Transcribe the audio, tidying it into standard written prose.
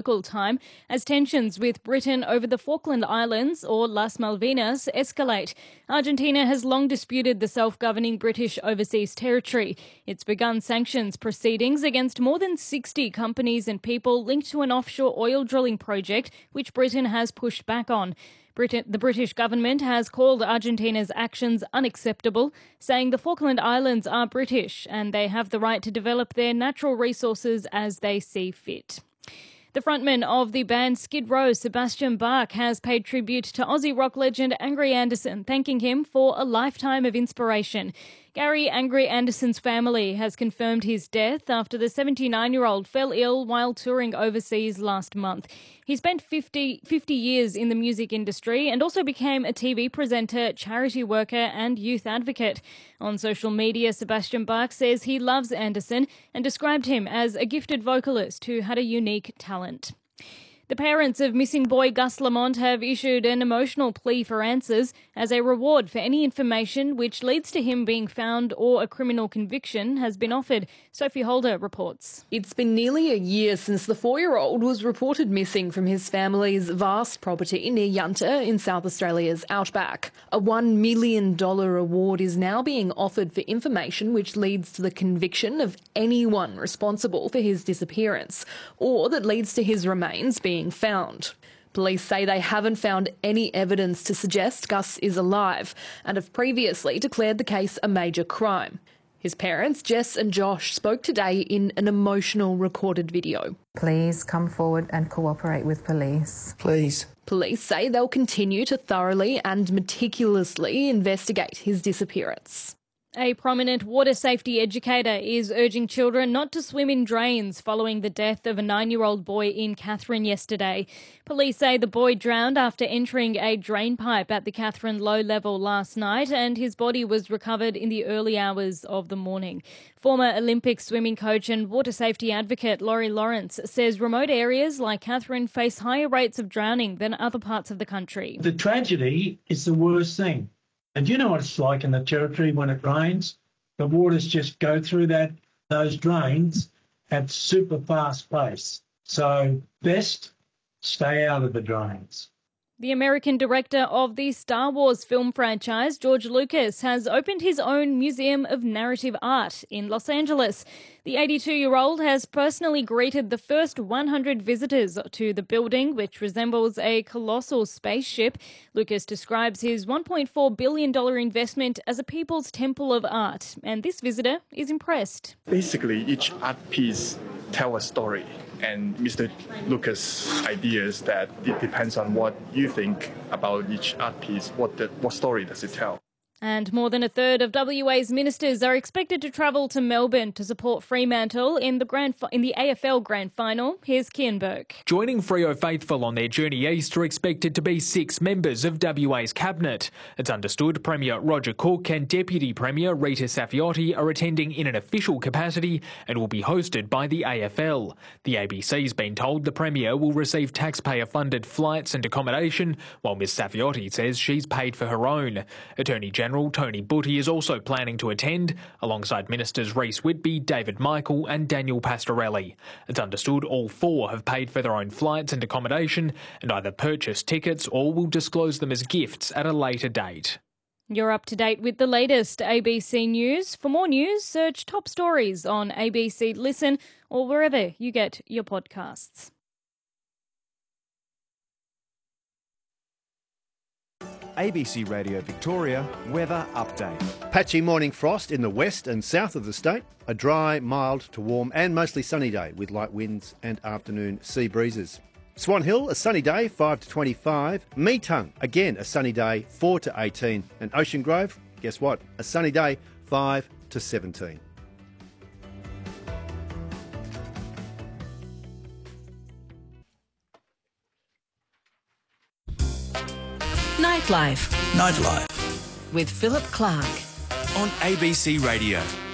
local time as tensions with Britain over the Falkland Islands, or Las Malvinas, escalate. Argentina has long disputed the self-governing British overseas territory. It's begun sanctions proceedings against more than 60 companies and people linked to an offshore oil drilling project, which Britain has pushed back on. The British government has called Argentina's actions unacceptable, saying the Falkland Islands are British and they have the right to develop their natural resources as they see fit. The frontman of the band Skid Row, Sebastian Bach, has paid tribute to Aussie rock legend Angry Anderson, thanking him for a lifetime of inspiration. Gary Angry Anderson's family has confirmed his death after the 79-year-old fell ill while touring overseas last month. He spent 50 years in the music industry and also became a TV presenter, charity worker and youth advocate. On social media, Sebastian Bach says he loves Anderson and described him as a gifted vocalist who had a unique talent. The parents of missing boy Gus Lamont have issued an emotional plea for answers as a reward for any information which leads to him being found or a criminal conviction has been offered. Sophie Holder reports. It's been nearly a year since the 4-year-old was reported missing from his family's vast property near Yunta in South Australia's outback. A $1 million award is now being offered for information which leads to the conviction of anyone responsible for his disappearance, or that leads to his remains being found. Police say they haven't found any evidence to suggest Gus is alive and have previously declared the case a major crime. His parents, Jess and Josh, spoke today in an emotional recorded video. Please come forward and cooperate with police. Please. Police say they'll continue to thoroughly and meticulously investigate his disappearance. A prominent water safety educator is urging children not to swim in drains following the death of a 9-year-old boy in Katherine yesterday. Police say the boy drowned after entering a drain pipe at the Katherine low level last night, and his body was recovered in the early hours of the morning. Former Olympic swimming coach and water safety advocate Laurie Lawrence says remote areas like Katherine face higher rates of drowning than other parts of the country. The tragedy is the worst thing. And you know what it's like in the territory when it rains? The waters just go through those drains at super fast pace. So best stay out of the drains. The American director of the Star Wars film franchise, George Lucas, has opened his own Museum of Narrative Art in Los Angeles. The 82-year-old has personally greeted the first 100 visitors to the building, which resembles a colossal spaceship. Lucas describes his $1.4 billion investment as a people's temple of art, and this visitor is impressed. Basically, each art piece tells a story. And Mr. Lucas' idea is that it depends on what you think about each art piece, what story does it tell. And more than a third of WA's ministers are expected to travel to Melbourne to support Fremantle in the AFL Grand Final. Here's Kian Burke. Joining Freo faithful on their journey east are expected to be 6 members of WA's cabinet. It's understood Premier Roger Cook and Deputy Premier Rita Saffioti are attending in an official capacity and will be hosted by the AFL. The ABC's been told the Premier will receive taxpayer-funded flights and accommodation, while Ms Saffioti says she's paid for her own. Attorney General Tony Butty is also planning to attend, alongside Ministers Reece Whitby, David Michael and Daniel Pastorelli. It's understood all 4 have paid for their own flights and accommodation and either purchased tickets or will disclose them as gifts at a later date. You're up to date with the latest ABC News. For more news, search Top Stories on ABC Listen or wherever you get your podcasts. ABC Radio Victoria weather update. Patchy morning frost in the west and south of the state. A dry, mild to warm and mostly sunny day with light winds and afternoon sea breezes. Swan Hill, a sunny day, 5 to 25. Meetung, again a sunny day, 4 to 18. And Ocean Grove, guess what? A sunny day, 5 to 17. Nightlife. Nightlife. With Philip Clark. On ABC Radio.